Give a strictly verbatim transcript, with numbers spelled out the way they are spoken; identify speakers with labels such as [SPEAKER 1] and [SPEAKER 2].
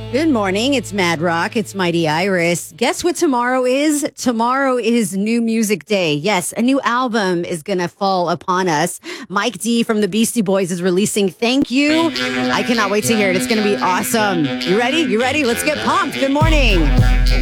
[SPEAKER 1] Good morning. It's Mad Rock. It's Mighty Iris. Guess what tomorrow is? Tomorrow is New Music Day. Yes, a new album is going to fall upon us. Mike D from the Beastie Boys is releasing Thank You. I cannot wait to hear it. It's going to be awesome. You ready? You ready? Let's get pumped. Good morning.